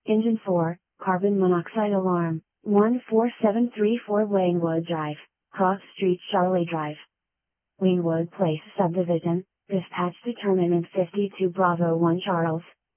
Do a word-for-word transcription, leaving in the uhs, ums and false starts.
Engine four, carbon monoxide alarm, one four seven three four Lanewood Drive, Cross Street, Charlie Drive. Lanewood Place Subdivision, dispatch determinant fifty-two Bravo one Charles.